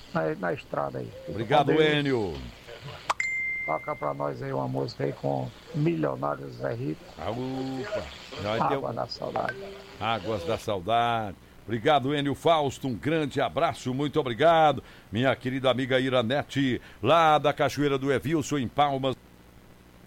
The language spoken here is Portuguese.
na estrada aí. Obrigado, Enio. Toca pra nós aí uma música aí com Milionários Zé Rico. Água da Saudade. Águas da Saudade. Obrigado, Enio Fausto, um grande abraço, muito obrigado. Minha querida amiga Iranete, lá da Cachoeira do Evilson, em Palmas.